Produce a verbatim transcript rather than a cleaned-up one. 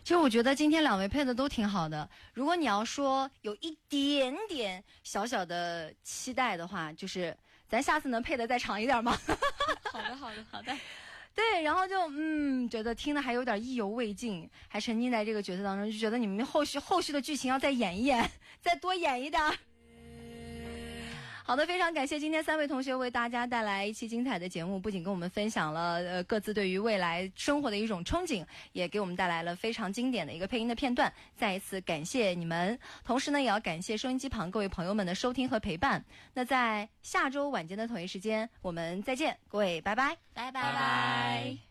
其实我觉得今天两位配的都挺好的。如果你要说有一点点小小的期待的话，就是咱下次能配的再长一点吗？ 好的，好的，好的。 对，然后就嗯，觉得听的还有点意犹未尽，还沉浸在这个角色当中，就觉得你们后续后续的剧情要再演一演，再多演一点。好的，非常感谢今天三位同学为大家带来一期精彩的节目，不仅跟我们分享了呃各自对于未来生活的一种憧憬，也给我们带来了非常经典的一个配音的片段。再一次感谢你们，同时呢，也要感谢收音机旁各位朋友们的收听和陪伴。那在下周晚间的同一时间，我们再见，各位拜拜， 拜拜拜。